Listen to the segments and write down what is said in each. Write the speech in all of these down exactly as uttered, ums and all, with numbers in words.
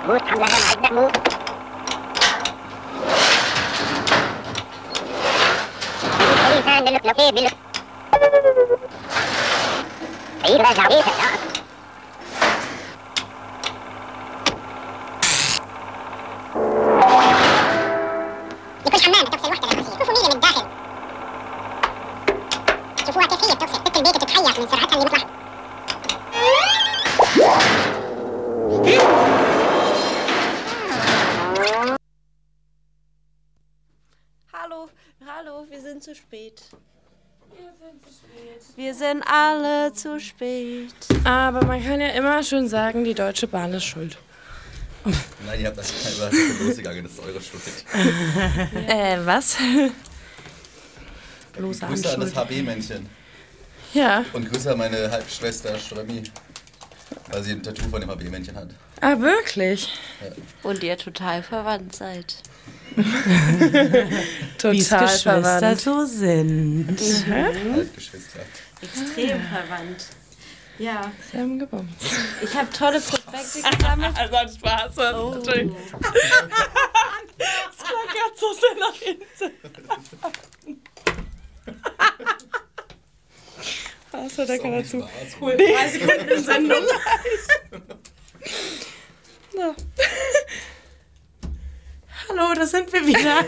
Hallo, hallo, wir sind zu spät. Wir sind zu spät. Wir sind alle zu spät. Aber man kann ja immer schön sagen, die Deutsche Bahn ist schuld. Nein, ihr habt das nicht losgegangen, das ist eure Schuld. äh, was? Grüße an das H B-Männchen. Ja. Und Grüße an meine Halbschwester Strömi, weil sie ein Tattoo von dem H B-Männchen hat. Ah, wirklich? Ja. Und ihr total verwandt seid. Total Wie's Geschwister verwandt. so sind. Mhm. Halbgeschwister. Extrem verwandt. Ja. Sie haben gebombt. Ich habe tolle Prospekte gesammelt. Also hat Spaß. Oh. Das klang ganz so sehr nach hinten. Was hat der kann dazu? Cool, drei Sekunden in Sendung. So. Hallo, da sind wir wieder.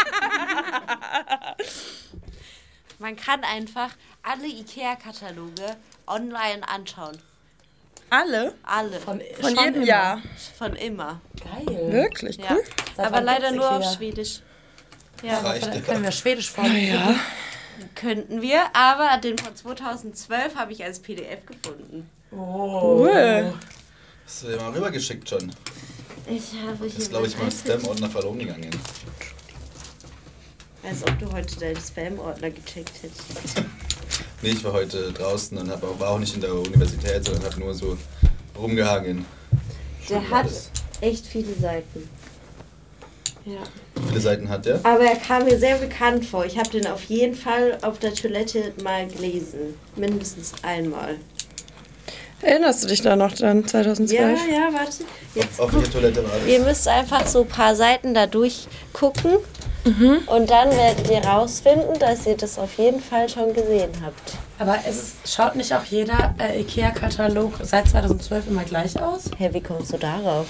Man kann einfach alle Ikea-Kataloge online anschauen. Alle? Alle. Von, Von schon jedem immer. Jahr. Von immer. Geil. Wirklich? Ja. Cool. Seit Aber wann leider gibt's nur Ikea? auf Schwedisch. Ja, Ja, aber reicht vielleicht ja. können wir Schwedisch vorlesen. Ja. könnten wir, aber den von zweitausendzwölf habe ich als P D F gefunden. Oh. Cool. Hast du dir mal rübergeschickt schon? Ich habe hier Das ist, glaube ich, mal im Spam-Ordner verloren gegangen. Als ob du heute deinen Spam-Ordner gecheckt hättest. Nee, ich war heute draußen und hab auch, war auch nicht in der Universität, sondern habe nur so rumgehangen. Der Schön war hat das. echt viele Seiten. Ja. Wie viele Seiten hat der? Aber er kam mir sehr bekannt vor. Ich habe den auf jeden Fall auf der Toilette mal gelesen. Mindestens einmal. Erinnerst du dich da noch dran, Ja, zweitausendzwölf? ja, warte. Jetzt Auf welcher Toilette war das? Ihr müsst einfach so ein paar Seiten da durchgucken mhm. und dann werdet ihr rausfinden, dass ihr das auf jeden Fall schon gesehen habt. Aber es ist, schaut nicht auch jeder äh, Ikea-Katalog seit zweitausendzwölf immer gleich aus? Hä, wie kommst du darauf?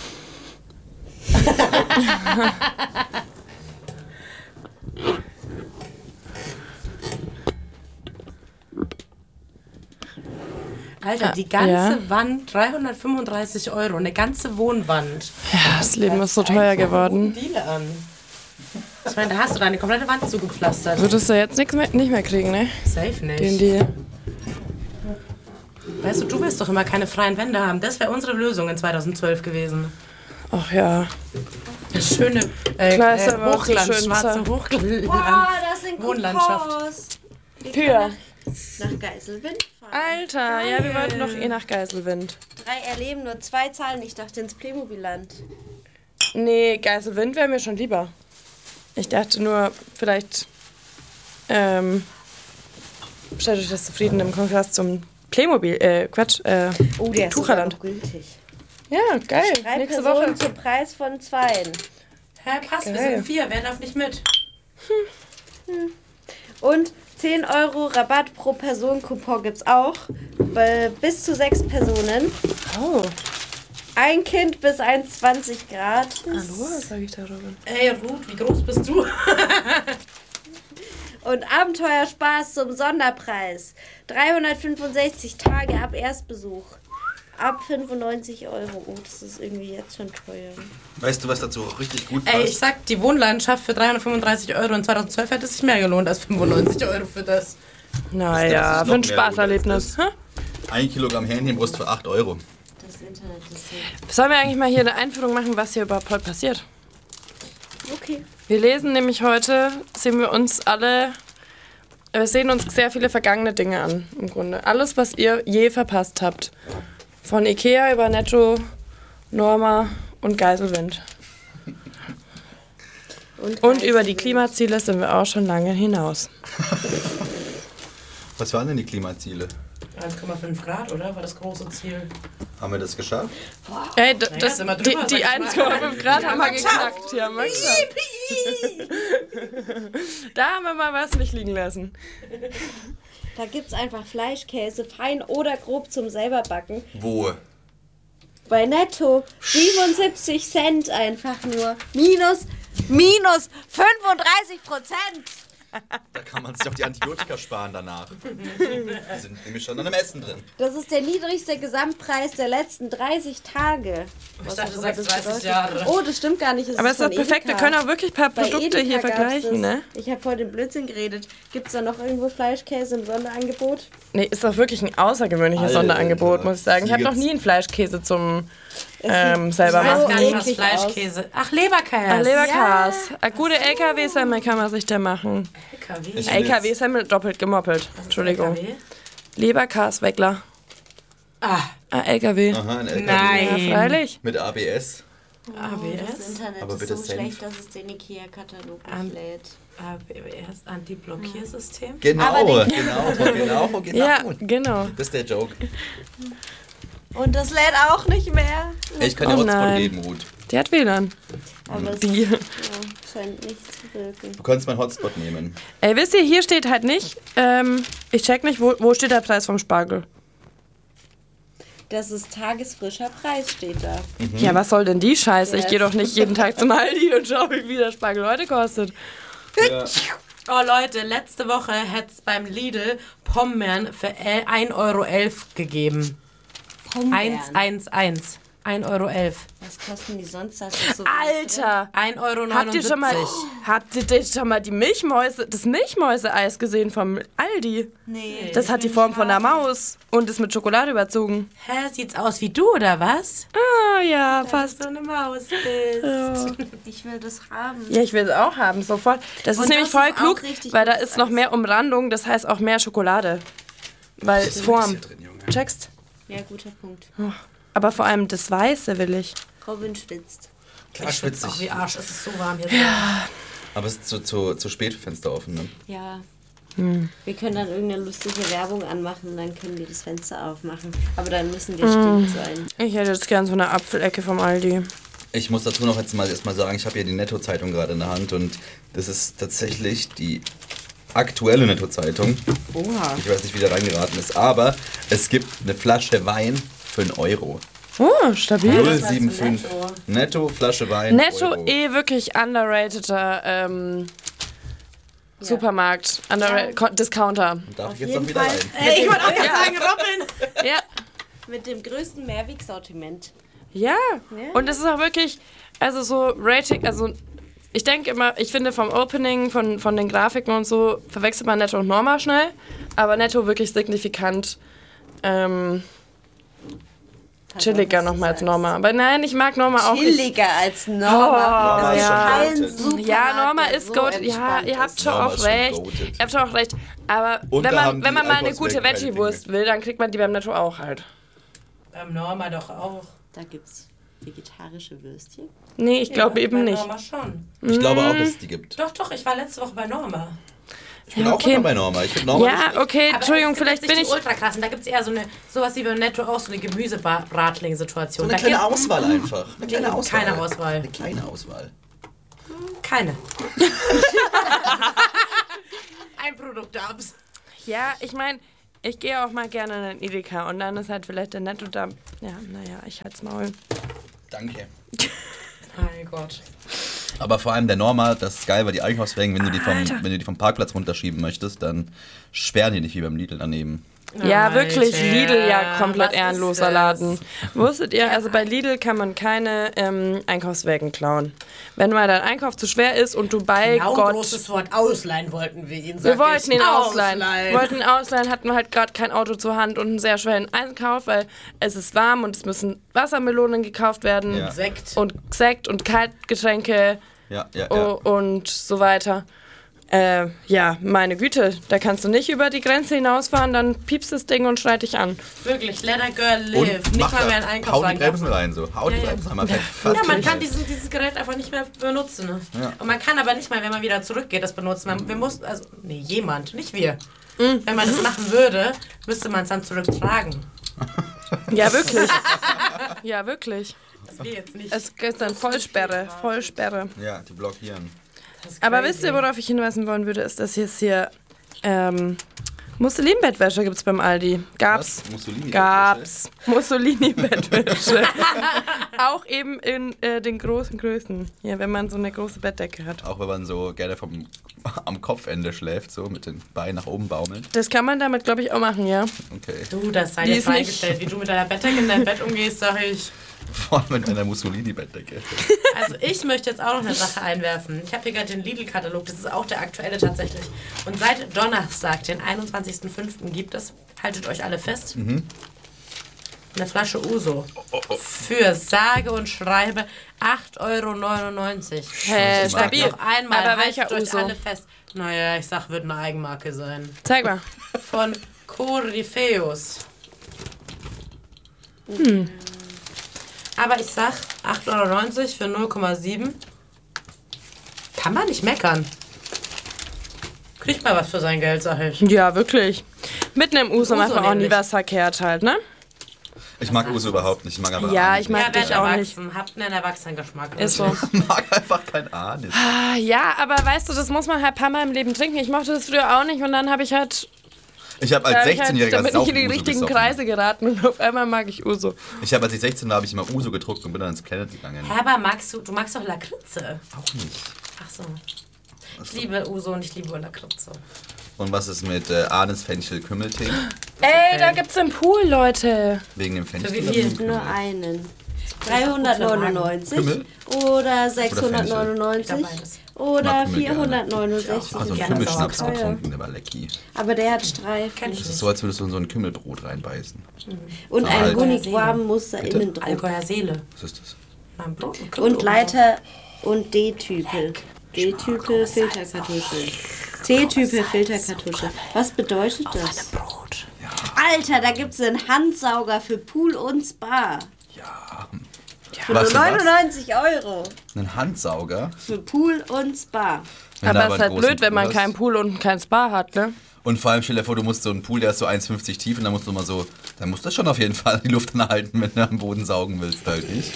Alter, die ganze Ja. Wand, dreihundertfünfunddreißig Euro, eine ganze Wohnwand. Ja, das Leben ist so teuer geworden. Deal an. Ich meine, da hast du deine komplette Wand zugepflastert. Würdest du jetzt nichts mehr, nicht mehr kriegen, ne? Safe Den nicht. Deal. Weißt du, du willst doch immer keine freien Wände haben. Das wäre unsere Lösung in zweitausendzwölf gewesen. Ach ja. Das schöne äh, Klar, ist äh, aber auch so Hochland, schön, schwarze so. Hochland. das sind Wohnlandschaft. Für. Nach Geiselwind fahren. Alter, ja, wir wollten doch eh nach Geiselwind. Drei erleben, nur zwei Zahlen. Ich dachte ins Playmobil-Land. Nee, Geiselwind wäre mir schon lieber. Ich dachte nur, vielleicht ähm, stellt euch das zufrieden im Kontrast zum Playmobil, äh, Quatsch, äh, Oh, der ist Tucherland. sogar noch gültig. Ja, geil. Drei Nächste Personen Woche. zum Preis von zweien. Hä, passt, wir Geil. sind vier. Wer darf nicht mit? Und zehn Euro Rabatt pro Person Coupon gibt's auch. Bei bis zu sechs Personen. Oh, Ein Kind bis eins Komma zwanzig Grad. hallo, was sag ich da, Robin? Ey, Ruth, wie groß bist du? Und Abenteuerspaß zum Sonderpreis. dreihundertfünfundsechzig Tage ab Erstbesuch. Ab fünfundneunzig Euro. Oh, das ist irgendwie jetzt schon teuer. Weißt du, was dazu auch richtig gut passt? Ey, ich sag, die Wohnlandschaft für dreihundertfünfunddreißig Euro in zweitausendzwölf hätte es sich mehr gelohnt als fünfundneunzig Euro für das. Naja, ist für ein noch mehr Spaßerlebnis. Lohn Ein Kilogramm Hähnchenbrust für acht Euro. Das Internet ist so. Sollen wir eigentlich mal hier eine Einführung machen, was hier überhaupt heute passiert? Okay. Wir lesen nämlich heute, sehen wir uns alle, wir sehen uns sehr viele vergangene Dinge an, im Grunde. Alles, was ihr je verpasst habt. Von Ikea über Netto, Norma und Geiselwind. Und, Und über die Klimaziele sind wir auch schon lange hinaus. Was waren denn die Klimaziele? eins Komma fünf Grad, oder? War das große Ziel. Haben wir das geschafft? Ey, d- das, sind wir die, drüber, die sag ich eins Komma fünf Grad haben wir geknackt. Ja, mal geschafft. Da haben wir mal was nicht liegen lassen. Da gibt es einfach Fleischkäse, fein oder grob zum selber backen. Wo? Bei Netto siebenundsiebzig Cent einfach nur. Minus, minus fünfunddreißig Prozent. Da kann man sich auch die Antibiotika sparen danach. Die sind nämlich schon an dem Essen drin. Das ist der niedrigste Gesamtpreis der letzten dreißig Tage. Ich dachte, du auch sagst immer das dreißig bedeutet. Jahre. Oh, das stimmt gar nicht. Es Aber es ist von doch perfekt, wir Edeka. können auch wirklich ein paar Bei Produkte Edeka hier gab's vergleichen, das. ne? Ich habe vor dem Blödsinn geredet. Gibt es da noch irgendwo Fleischkäse im Sonderangebot? Nee, ist doch wirklich ein außergewöhnliches Alter. Sonderangebot, muss ich sagen. Ich Hier habe noch gibt's- nie einen Fleischkäse zum Es ähm, sieht selber Ich weiß so gar nicht, was eklig Fleischkäse. Ach, Leberkäse. Ach, Leberkas. Eine gute L K W-Semmel kann man sich da machen. L K W. Ich- L K W-Semmel doppelt gemoppelt. Entschuldigung. L K W? Leberkas-Weckler. Ah, Ah, L K W. Aha, ein L K W. Nein. Ja, freilich. Mit A B S. A B Das S. Internet Aber ist bitte so Senf. schlecht, dass es den Ikea-Katalog An- nicht lädt. A B S, Anti-Blockiersystem. Genau, Aber den- genau, genau, genau. Ja, genau. Das ist der Joke. Und das lädt auch nicht mehr. Ich kann dir Oh Hotspot nein. geben, Ruth. Die hat W L A N. Aber es Die. ja, scheint nicht zu wirken. Du kannst meinen Hotspot nehmen. Ey, wisst ihr, hier steht halt nicht, ähm, ich check nicht, wo, wo steht der Preis vom Spargel? Das ist tagesfrischer Preis, steht da. Ja, was soll denn die Scheiße? Ich Yes. gehe doch nicht jeden Tag zum Aldi und schaue, wie viel der Spargel heute kostet. Ja. Oh Leute, letzte Woche hätte es beim Lidl Pombeeren für ein Euro elf gegeben. eins eins eins. ein Euro elf. Was kosten die sonst? Das ist so Alter! ein Euro Habt ihr neunundsiebzig. schon mal, habt ihr denn schon mal die Milchmäuse, das Milchmäuseeis gesehen vom Aldi? Nee. Das hat die Form von einer Maus und ist mit Schokolade überzogen. Hä, sieht's aus wie du, oder was? Ah, ja, fast. So eine Maus bist. Ich will das haben. Ja, ich will es auch haben, sofort. Das ist Und nämlich das voll ist auch klug, richtig weil da gutes ist noch Eis. mehr Umrandung, das heißt auch mehr Schokolade. Weil es Form. Hier drin, Junge. Checkst? Ja, guter Punkt. Aber vor allem das Weiße will ich. Robin schwitzt. Klar schwitze Auch wie ich. Arsch, es ist so warm hier drin. Aber es ist zu, zu, zu spät für Fenster offen, ne? Ja. Hm. Wir können dann irgendeine lustige Werbung anmachen und dann können wir das Fenster aufmachen. Aber dann müssen Hm. wir stimmt sein. Ich hätte jetzt gern so eine Apfelecke vom Aldi. Ich muss dazu noch jetzt mal erstmal sagen, ich habe hier die Netto-Zeitung gerade in der Hand und das ist tatsächlich die aktuelle Netto-Zeitung. Oha. Ich weiß nicht, wie da reingeraten ist, aber es gibt eine Flasche Wein für einen Euro. Oh, stabil. null sieben fünf. Netto? Netto, Flasche Wein. Netto Euro. eh wirklich underrateder ähm, Supermarkt. Underrated Ko- Discounter. Darf ich jetzt jeden auch wieder Fall. rein? Ey, ich wollte auch gerade sagen, Robin. Ja. Mit dem größten Mehrwegsortiment. Ja. Und es ist auch wirklich, also so Rating, also ich denke immer, ich finde vom Opening, von, von den Grafiken und so, verwechselt man Netto und Norma schnell, aber Netto wirklich signifikant ähm, chilliger nochmal als Norma. Aber nein, ich mag Norma auch nicht. Billiger als Norma. Oh, das ist ja. kein Goated. Supermarkt, Ja, Norma der ist so gut. Ja, entspannt ihr habt ist. schon Norma auch ist schon recht. goated. Ihr habt schon auch recht. Aber Und wenn da haben man, die wenn man mal eine Einkaufswege gute keine Veggie-Wurst will, dann kriegt man die beim Netto auch halt. Beim Norma doch auch. Da gibt's vegetarische Würstchen. Nee, ich glaube Ja, eben bei nicht. Norma schon. Ich glaube auch, dass es die gibt. Doch, doch, ich war letzte Woche bei Norma. Ich bin Ja, auch okay. immer bei Norma. Ich finde Norma Ja, nicht okay, Aber Entschuldigung, es gibt vielleicht jetzt bin nicht ich. die Ultraklassen, da gibt es eher so eine, sowas wie beim Netto auch, so eine Gemüsebratling-Situation. so Da eine kleine gibt- Auswahl einfach. Eine kleine Auswahl. Keine Auswahl. Eine kleine Auswahl. Keine. Ein Produkt abs. Ja, ich meine, ich gehe auch mal gerne in den Edeka und dann ist halt vielleicht der Netto da. Ja, naja, ich halt's Maul. Danke. Mein Gott. Aber vor allem der Norma, das ist geil, weil die Einkaufswagen, wenn du die vom, Alter. wenn du die vom Parkplatz runterschieben möchtest, dann sperren die nicht wie beim Lidl daneben. Ja, Alter, wirklich, Lidl ja komplett was ehrenloser ist das? Laden. Wusstet ihr, also bei Lidl kann man keine ähm, Einkaufswagen klauen. Wenn mal dein Einkauf zu schwer ist und du bei Genau, Gott... großes Wort, ausleihen wollten wir ihn, Wir sag wollten ich. ihn ausleihen. Ausleihen. wollten ihn ausleihen, hatten wir halt gerade kein Auto zur Hand und einen sehr schweren Einkauf, weil es ist warm und es müssen Wassermelonen gekauft werden Ja. Sekt. und Sekt und Kaltgetränke Ja, ja, ja. oh, und so weiter. Äh, ja, meine Güte, da kannst du nicht über die Grenze hinausfahren, dann piepst das Ding und schreit dich an. Wirklich, let a girl Und live. Nicht mach mal da- mehr ein hau die Einkaufswagen. Bremsen rein, so. Hau die Ja, ja. Bremsen rein. Man fährt fast Ja, man durch. kann diesen, dieses Gerät einfach nicht mehr benutzen. Ne? Ja. Und man kann aber nicht mal, wenn man wieder zurückgeht, das benutzen. Man, wir mussten, also, nee, jemand, nicht wir. Wenn man das machen würde, müsste man es dann zurücktragen. Ja, wirklich. Ja, wirklich. Das wir jetzt nicht. Es ist dann Vollsperre, Vollsperre. Ja, die blockieren. Aber wisst ihr, worauf ich hinweisen wollen würde, ist, dass jetzt hier ähm, Mussolini-Bettwäsche gibt's beim Aldi. Gab's. Was? Mussolini Gab's. Mussolini-Bettwäsche. Auch eben in äh, den großen Größen. Ja, wenn man so eine große Bettdecke hat. Auch wenn man so gerne vom, am Kopfende schläft, so mit den Beinen nach oben baumelt. Das kann man damit, glaube ich, auch machen, ja. Okay. Du, das sei Die dir ist nicht- freigestellt. Wie du mit deiner Bettdecke in dein Bett umgehst, sag ich. Vor allem mit einer Mussolini-Bettdecke. Also ich möchte jetzt auch noch eine Sache einwerfen. Ich habe hier gerade den Lidl-Katalog, das ist auch der aktuelle tatsächlich. Und seit Donnerstag, den einundzwanzigsten fünften gibt es, haltet euch alle fest, Mhm. eine Flasche Uso für sage und schreibe acht Euro neunundneunzig. Hä, stabil. Noch einmal, Aber haltet welcher euch Uso? alle fest. Naja, ich sag, wird eine Eigenmarke sein. Zeig mal. Von Corypheus. Hm. Aber ich sag, acht Euro neunzig für null Komma sieben. Kann man nicht meckern. Kriegt mal was für sein Geld, sag ich. Ja, wirklich. Mitten im Uso Uso macht man auch nie nämlich. was verkehrt halt, ne? Ich mag Uso überhaupt nicht. Ich mag aber Ja, Anis. ich mag Ja, dich werdet auch nicht. erwachsen. Habt einen Erwachsenengeschmack. Ist so. Ich mag einfach kein Anis. Ah, ja, aber weißt du, das muss man halt ein paar Mal im Leben trinken. Ich mochte das früher auch nicht und dann habe ich halt... Ich habe Da als hab ich halt sechzehnjähriger damit nicht in die Saufen-Uso richtigen gesoffen. Kreise geraten und auf einmal mag ich Uso. Ich habe, als ich sechzehn war, habe ich immer Uso gedruckt und bin dann ins Planet gegangen. Hä, aber magst du, du magst doch Lakritze. Auch nicht. Ach so. Ich liebe Uso und ich liebe Lakritze. Und was ist mit äh, Anis, Fenchel, Kümmeltee? Ey, da gibt's einen Pool, Leute. Wegen dem Fenchel? Für wie oder viel? wegen dem Nur Kümmel? einen. dreihundertneunundneunzig Kümmel? oder Ich sechshundertneunundneunzig glaub beides. oder Mag Kümmel gerne. vierhundertneunundsechzig. Also einen Ja, Kümmelschnaps das ist teuer. getrunken, der war lecky. Aber der hat Streifen. Kenn ich Das ist nicht. so, als würdest du in so ein Kümmelbrot reinbeißen. Und Ah, ein Alter. Honigwabenmuster Bitte? innen drin. Alkohol Seele. Was ist das? Mein Brot und Und Leiter und D-Type. D-Type Filterkartusche. C-Type Filterkartusche. Was bedeutet das? Brot. Alter, da gibt es einen Handsauger für Pool und Spa. Ja. Für nur Was für was? neunundneunzig Euro. Ein Handsauger? Für Pool und Spa. Wenn Aber du es ist halt einen großen blöd, wenn Pool man hast. keinen Pool und kein Spa hat, ne? Und vor allem stell dir vor, du musst so einen Pool, der ist so eins fünfzig tief und dann musst du mal so, dann musst du schon auf jeden Fall die Luft anhalten, wenn du am Boden saugen willst, halt nicht.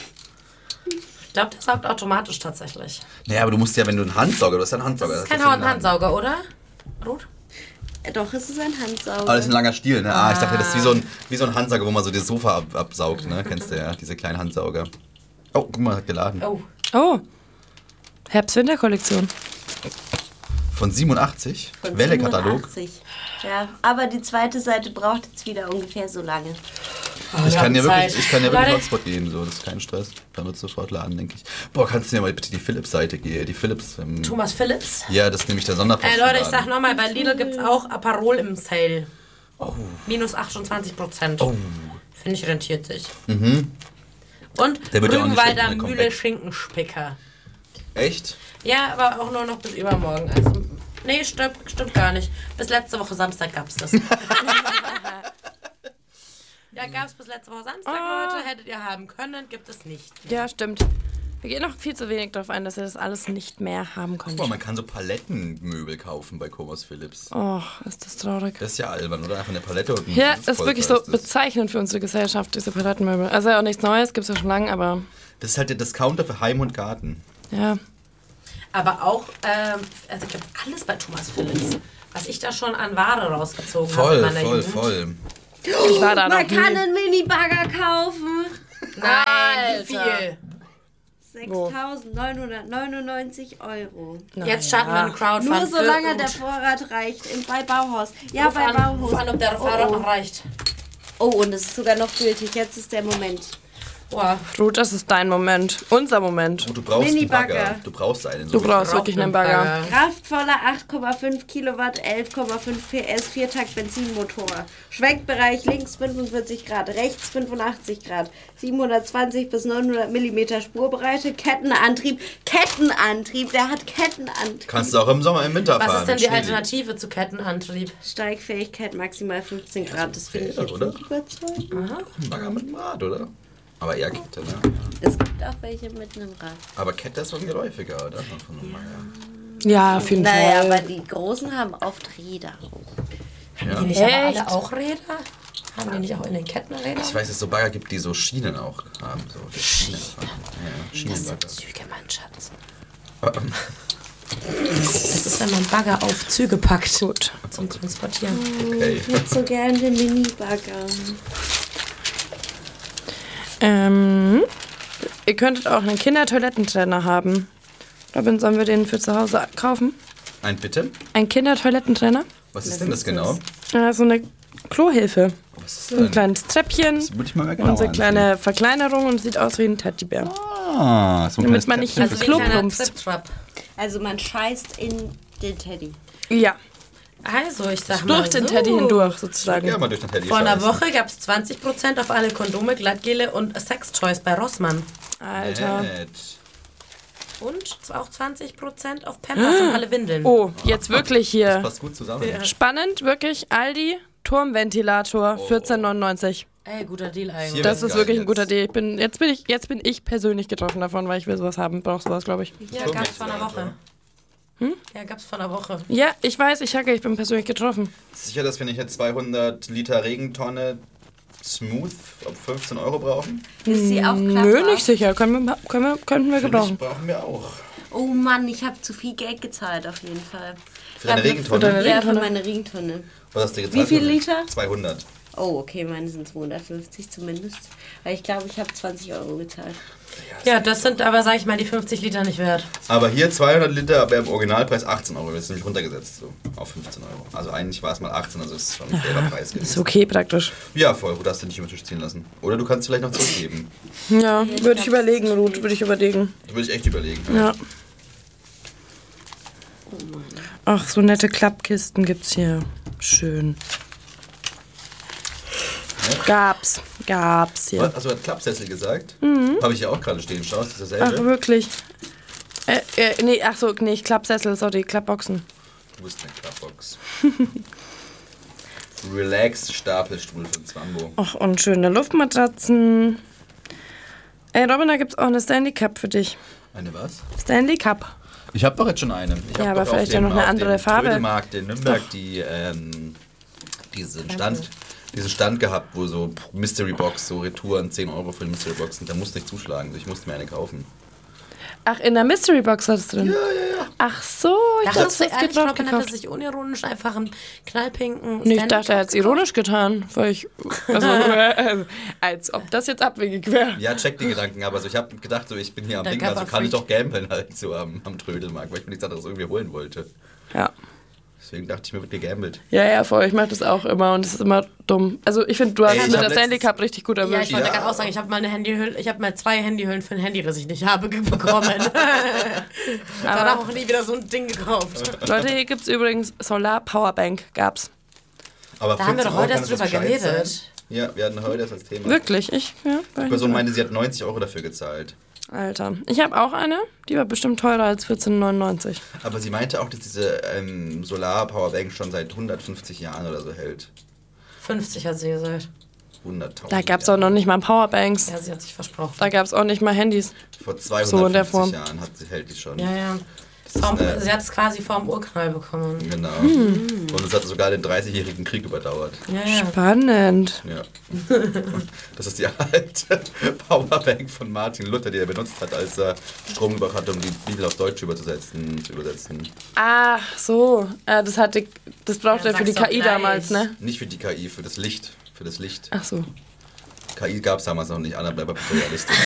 Ich glaube, der saugt automatisch tatsächlich. Naja, aber du musst ja, wenn du einen Handsauger, du hast ja einen Handsauger. Das ist kein hast du einen Handsauger, oder? Rot? Äh, Doch, es ist ein Handsauger. Aber das ist ein langer Stiel, ne? Ah, ich dachte, das ist wie so ein, wie so ein Handsauger, wo man so das Sofa ab, absaugt, ne? Kennst du ja, diese kleinen Handsauger. Oh, guck mal, hat geladen. Oh. Oh. Herbst-Winter-Kollektion. Von siebenundachtzig? Von Welle-Katalog. siebenundachtzig. Ja, aber die zweite Seite braucht jetzt wieder ungefähr so lange. Ich kann ja Zeit. wirklich, ich kann ja wirklich Leute, Hotspot gehen, so, das ist kein Stress. Dann wird sofort laden, denke ich. Boah, kannst du mir mal bitte die Philips-Seite gehen? Die Philips. Ähm, Thomas Phillips. ja, das ist nämlich der Sonderposten. Äh, Leute, ich sag nochmal, bei Lidl gibt's auch Aperol im Sale. Oh. Minus achtundzwanzig Prozent. Oh. Finde ich rentiert sich. Mhm. Und Der wird ja auch nicht Rügenwalder schlecht, der kommt Mühle weg. Schinkenspicker. Echt? Ja, aber auch nur noch bis übermorgen. Also, nee, stimmt, stimmt gar nicht. Bis letzte Woche Samstag gab's das. Ja, gab's bis letzte Woche Samstag, Ah. Leute. Hättet ihr haben können, gibt es nicht. Ja, stimmt. Wir gehen noch viel zu wenig darauf ein, dass ihr das alles nicht mehr haben könnt. Boah, man kann so Palettenmöbel kaufen bei Thomas Philips. Oh, ist das traurig. Das ist ja albern, oder? Einfach eine Palette und ein Ja, Sitzpolster das ist wirklich so ist das. bezeichnend für unsere Gesellschaft, diese Palettenmöbel. Also ja auch nichts Neues, gibt's ja schon lange, aber Das ist halt der Discounter für Heim und Garten. ja. Aber auch, ähm, also gibt alles bei Thomas Phillips. Was ich da schon an Ware rausgezogen habe Voll, in meiner voll, Jugend. voll. Ich war da noch Man kann nie. einen Mini-Bagger kaufen. Nein, wie viel? sechstausendneunhundertneunundneunzig Euro. Jetzt starten wir einen Crowdfund. Nur solange für der Ruth. Vorrat reicht. Im, bei Bauhaus. Ja, Ruf bei an, Bauhaus. ruf an, ob der Fahrrad oh, noch reicht. oh. oh, und es ist sogar noch gültig. Jetzt ist der Moment. Boah. Ruth, das ist dein Moment. Unser Moment. Und du brauchst einen Mini-Bagger. Bagger. Du brauchst einen. Du brauchst Braucht wirklich einen einen Bagger. Bagger. Kraftvoller acht Komma fünf Kilowatt, elf Komma fünf P S, Viertakt-Benzinmotor. Schwenkbereich links fünfundvierzig Grad, rechts fünfundachtzig Grad, siebenhundertzwanzig bis neunhundert Millimeter Spurbreite, Kettenantrieb. Kettenantrieb, der hat Kettenantrieb. Kannst du auch im Sommer, im Winter fahren. Was ist denn mit die Schnee. Alternative zu Kettenantrieb? Steigfähigkeit maximal fünfzehn Grad, das finde ich fair, jetzt oder? nicht überzeugend. Ein Bagger mit dem Rad, oder? Aber eher Kette, ne? Es gibt auch welche mit einem Rad. Aber Kette ist schon geläufiger, oder? Von einem Bagger. Ja, auf jeden Naja, Fall. aber die Großen haben oft Räder. Ja. Die nicht Echt? aber alle auch Räder? Haben die nicht auch in den Kettenrädern? Ich weiß, dass es so Bagger gibt, die so Schienen auch haben. So die Schienen. Ja, Schienenbagger. Das sind Züge, mein Schatz. Ähm, Das ist, wenn man Bagger auf Züge packt. Gut. Zum Transportieren. okay. Ich hätte so gerne den Mini-Bagger. Ähm, ihr könntet auch einen Kindertoilettentrenner haben. Robin, sollen wir den für zu Hause kaufen? Ein bitte? Ein Kindertoilettentrenner? Was ist denn das genau? Ja, so eine Klohilfe. Was ist So ein denn? kleines Treppchen. Das würde ich mal genau Und so eine ansehen. kleine Verkleinerung und sieht aus wie ein Teddybär. Ah, so ein Damit kleines man nicht Treppchen ins fürs Also wie Klo ein kleiner plumpst. Trip-Trap. Also man scheißt in den Teddy. Ja, Also, ich sag mal durch den so. Teddy hindurch Ja, sozusagen. mal durch den Teddy Vor einer scheißen. Woche gab es zwanzig Prozent auf alle Kondome, Glattgele und Sextoys bei Rossmann. Alter. Nett. Und auch zwanzig Prozent auf Pampers und alle Windeln. Oh, jetzt wirklich Das hier. passt gut zusammen. Spannend, wirklich. Aldi, Turmventilator, vierzehn neunundneunzig. Ey, guter Deal eigentlich. Hier Das wird's ist geil wirklich ein jetzt. guter Deal. Ich bin, jetzt, bin ich, jetzt bin ich persönlich getroffen davon, weil ich will sowas haben. Brauch sowas, glaube ich. Ja, gab's vor einer Woche. Hm? Ja, gab's vor einer Woche. Ja, ich weiß, ich hacke, ich bin persönlich getroffen. Sicher, dass wir nicht eine zweihundert Liter Regentonne Smooth auf fünfzehn Euro brauchen? Ist sie auch klappbar? Nö, nicht sicher. Können wir, können wir, könnten wir Finde ich, gebrauchen. brauchen wir auch. Oh Mann, ich habe zu viel Geld gezahlt auf jeden Fall. Für deine Ich hab- Regentonne? für deine- Ja, für Regentonne. meine Regentonne. Was hast du gezahlt? Wie viel Liter? zweihundert. Oh, okay, meine sind zweihundertfünfzig zumindest. Weil ich glaube, ich habe zwanzig Euro gezahlt. Ja, das sind aber, sag ich mal, die fünfzig Liter nicht wert. Aber hier zweihundert Liter, aber im Originalpreis achtzehn Euro. Das ist nämlich runtergesetzt so auf fünfzehn Euro. Also eigentlich war es mal achtzehn, also ist schon ein fairer Preis Ist gewesen. okay praktisch. Ja, voll. Gut, hast du nicht über den Tisch ziehen lassen. Oder du kannst es vielleicht noch zurückgeben. Ja, würde ich überlegen, Ruth, würde ich überlegen. Das würde ich echt überlegen. Ja. Ach, so nette Klappkisten gibt's hier. Schön. Gab's, gab's hier. Was? Hast du gerade Klappsessel gesagt? Mhm. Habe ich ja auch gerade stehen. Schau, ist das Ach, dasselbe? wirklich? Äh, äh, nee, ach so, nee, Klappsessel, sorry, Klappboxen. Du bist eine Klappbox. Relax Stapelstuhl von Zwambo. Ach, und schöne Luftmatratzen. Ey, Robin, da gibt's auch eine Stanley Cup für dich. Eine was? Stanley Cup. Ich habe doch jetzt schon eine. Ich Ja, hab aber doch auf vielleicht ja dem- noch eine auf andere dem Farbe. Trödelmarkt in Nürnberg die, ähm, diesen Stand, diesen Stand gehabt, wo so Mystery Box, so Retouren, zehn Euro für eine Mystery Box und da musste ich zuschlagen. Ich musste mir eine kaufen. Ach, in der Mystery Box hattest du drin? Ja, ja, ja. Ach so, ich dachte, Dachtest du du hast ehrlich, gebraucht Robin hätte gekauft. sich unironisch einfach einen knallpinken Nee, ich Stanley dachte, er hat es Cup ironisch getan, weil ich, also, äh, als ob das jetzt abwegig wäre. Ja, check die Gedanken, aber so, ich habe gedacht, so, ich bin hier am Der Ding, also Körper kann ich freak. doch gambeln halt so am, am Trödelmarkt, weil ich mir nichts anderes irgendwie holen wollte. Ja. Deswegen dachte ich mir, wird gegambelt. Ja, ja, voll, ich mache das auch immer und es ist immer dumm. Also ich finde, du hast Ey, es ich mit hab der Stanley letztens- Cup richtig gut Ja, ich erwischt. wollte Ja. gerade auch sagen, ich habe mal eine Handyhülle, ich habe mal zwei Handyhüllen für ein Handy, das ich nicht habe, ge- bekommen. Danach auch nie wieder so ein Ding gekauft. Leute, hier gibt es übrigens Solar Powerbank, gab's. Aber Da haben wir fünfzehn doch heute Euro, erst kann das drüber gescheit geredet. sein? Ja, wir hatten heute das als Thema. Wirklich, ich, ja. Die Person meinte, sie hat neunzig Euro dafür gezahlt. Alter, ich habe auch eine, die war bestimmt teurer als vierzehn neunundneunzig. Aber sie meinte auch, dass diese ähm, Solar-Powerbank schon seit hundertfünfzig Jahren oder so hält. fünfzig hat sie gesagt. hunderttausend. Da gab es auch noch nicht mal Powerbanks. Ja, sie hat sich versprochen. Da gab es auch nicht mal Handys. Vor So in der zweihundertfünfzig Form. Jahren hat sie, hält die schon. Ja, ja. ist Vorm, eine- sie hat es quasi vorm Urknall bekommen. Genau. Hm. Und es hat sogar den dreißigjährigen Krieg überdauert. Ja, ja. Spannend. Ja. Das ist die alte Powerbank von Martin Luther, die er benutzt hat, als er Strom gebraucht hat, um die Bibel auf Deutsch überzusetzen. Zu übersetzen. Ach so, äh, das hatte, das brauchte Ja, er für die sag's doch K I gleich. damals, ne? Nicht für die K I, für das Licht. Für das Licht. Ach so. K I gab es damals noch nicht, Anna, bleib aber realistisch.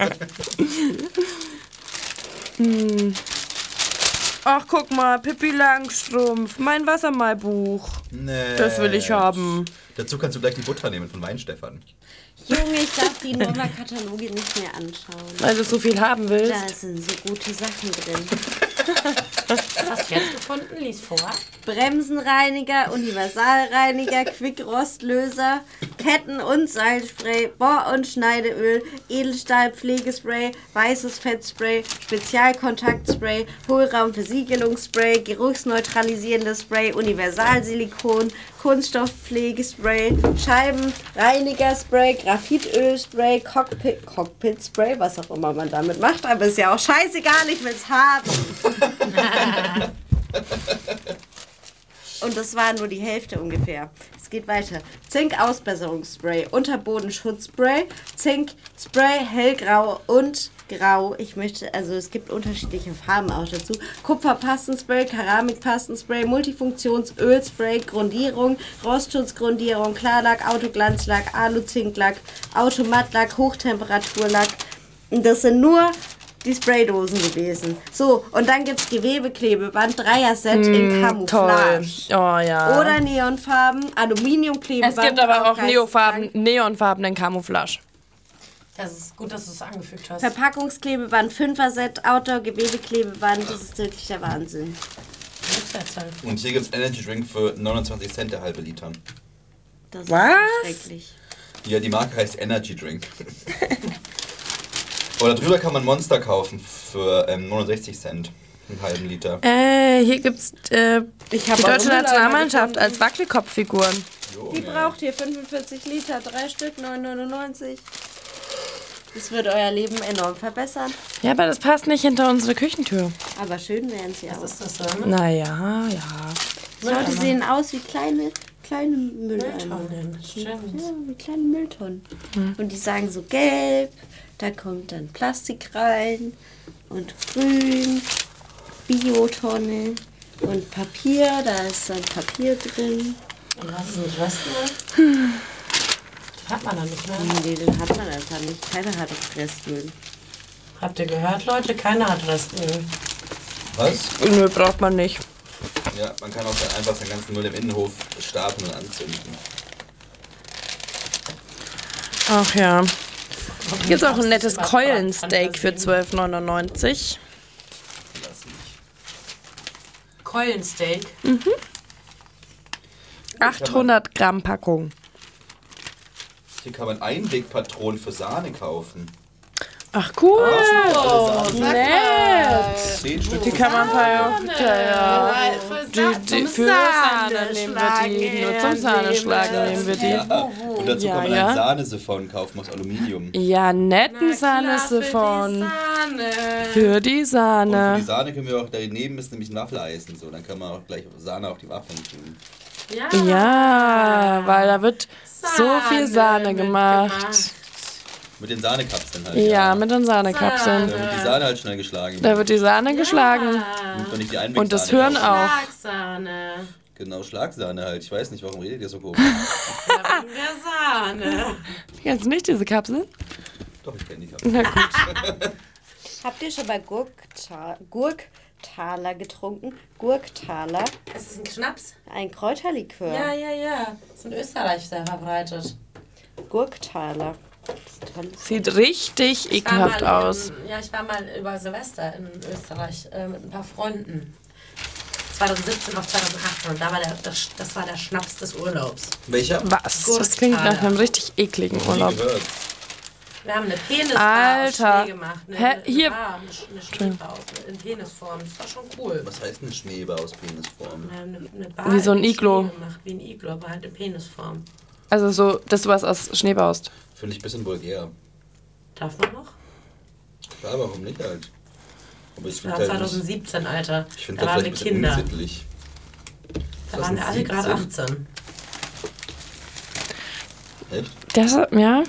Ach, guck mal, Pippi Langstrumpf, mein Wassermalbuch. Nee. Das will ich haben. Dazu kannst du gleich die Butter nehmen von Weinstefan. Junge, ich darf die Nova-Kataloge nicht mehr anschauen. Weil du so viel haben willst. Da sind so gute Sachen drin. Was hast du jetzt gefunden? Lies vor. Bremsenreiniger, Universalreiniger, Quickrostlöser, Ketten- und Seilspray, Bohr- und Schneideöl, Edelstahlpflegespray, weißes Fettspray, Spezialkontaktspray, Hohlraumversiegelungsspray, geruchsneutralisierendes Spray, Universalsilikon, Kunststoffpflegespray, Scheibenreinigerspray, Graphitölspray, Cockpit, Cockpitspray, was auch immer man damit macht, aber ist ja auch scheißegal, ich will's haben. Und das war nur die Hälfte ungefähr. Es geht weiter. Zink-Ausbesserungsspray, Unterbodenschutzspray, Zink-Spray, hellgrau und grau. Ich möchte, also es gibt unterschiedliche Farben auch dazu. Kupferpastenspray, Keramikpastenspray, Multifunktionsölspray, Grundierung, Rostschutzgrundierung, Klarlack, Autoglanzlack, Alu-Zinklack, Automattlack, Hochtemperaturlack. Und das sind nur die Spraydosen gewesen. So, und dann gibt es Gewebeklebeband, Dreier-Set mm, in Camouflage. Toll. Oh ja. Oder Neonfarben, Aluminiumklebeband. Es gibt aber auch Neofarben, neonfarbenen Camouflage. Das ist gut, dass du es angefügt hast. Verpackungsklebeband, Fünfer-Set, Outdoor-Gewebeklebeband. Das ist wirklich der Wahnsinn. Und hier gibt es Energy Drink für neunundzwanzig Cent der halbe Liter. Das Was? ist schrecklich. Ja, die Marke heißt Energy Drink. Oder drüber kann man Monster kaufen für ähm, neunundsechzig Cent. Einen halben Liter. Äh, hier gibt's äh, Ich hab die deutsche eure Nationalmannschaft Müllhalde als Wackelkopffiguren. Die braucht ihr fünfundvierzig Liter, drei Stück, neun neunundneunzig. Das wird euer Leben enorm verbessern. Ja, aber das passt nicht hinter unsere Küchentür. Aber schön wären sie auch. Was ist das denn? Naja, ja. Schau, die sehen aus wie kleine, kleine Mülleimer. Mülltonnen, stimmt. Ja, wie kleine Mülltonnen. Hm. Und die sagen so gelb, da kommt dann Plastik rein und grün, Biotonne und Papier, da ist dann Papier drin. Und was ist mit Restmüll? Die hat man dann nicht mehr. Nee, den hat man einfach nicht. Keiner hat Restmüll. Habt ihr gehört, Leute? Keiner hat Restmüll. Was? Nö, braucht man nicht. Ja, man kann auch dann einfach seinen ganzen Müll im Innenhof starten und anzünden. Ach ja. Hier gibt's auch ein nettes Keulensteak für zwölf neunundneunzig. Keulensteak? achthundert Gramm Packung. Hier kann man Einwegpatronen für Sahne kaufen. Ach cool. Oh, Nett. Zehn Stück. Die kann man bei ja, ja. Die, Die, für Sahne nehmen wir die. Nur zum Sahneschlagen nehmen wir die. Ja. Und dazu Ja, kann man ja. einen Sahnesiphon kaufen aus Aluminium. Ja, netten Sahnesiphon. Für die Und für Sahne. die Sahne können wir auch daneben ist nämlich ein Waffeleisen. So, dann kann man auch gleich Sahne auf die Waffeln tun. Ja, Ja, weil da wird so viel Sahne gemacht. Mit den Sahnekapseln halt. Ja, mit den Sahnekapseln. Da wird die Sahne halt schnell geschlagen. Da wird die Sahne geschlagen. Nimmt doch nicht die Einwegsahne Und das Hirn kaufen. auch. Schlagsahne. Genau, Schlagsahne halt. Ich weiß nicht, warum redet ihr so komisch? Wegen der Sahne. Kennst du nicht diese Kapsel? Doch, ich kenne die Kapsel. Na gut. Habt ihr schon mal Gurkta- Gurktaler getrunken? Gurktaler, Ist das ein Schnaps? ein Kräuterlikör. Ja, ja, ja. Ist in Österreich sehr verbreitet. Gurktaler. Das ist toll. Sieht richtig Ich war ekelhaft mal aus. In, ja, ich war mal über Silvester in Österreich äh, mit ein paar Freunden. zwanzig siebzehn auf zwanzig achtzehn und da war der, das, das war der Schnaps des Urlaubs. Welcher? Was? Das klingt nach einem richtig ekligen Nie Urlaub. gehört. Wir haben eine Penisbar aus Alter. Schnee gemacht. Eine, Hä? eine Hier- Bar, eine, Sch- eine Schneebar aus, in Penisform. Das war schon cool. Was heißt eine Schneebar aus Penisform? Wir haben eine, eine Bar Wie so ein in Iglo. Schnee gemacht, wie ein Iglo, aber halt in Penisform. Also so, dass du was aus Schnee baust. Finde ich ein bisschen vulgär. Darf man noch? Klar, warum nicht halt? Aber ich Das war finde halt, zwanzig siebzehn, Alter. ich find Da halt waren wir vielleicht ein bisschen Kinder. unsittlich. Da waren wir alle gerade achtzehn. Echt? Das, ja.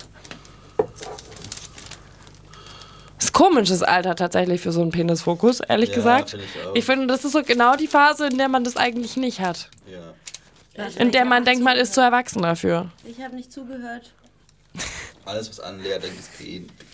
Ist komisches Alter tatsächlich für so einen Penisfokus, ehrlich Ja, gesagt. find ich auch. Ich finde, das ist so genau die Phase, in der man das eigentlich nicht hat. Ja. In der man denkt, man ist zu erwachsen dafür. Ich habe nicht zugehört. Alles, was anleert, dann ist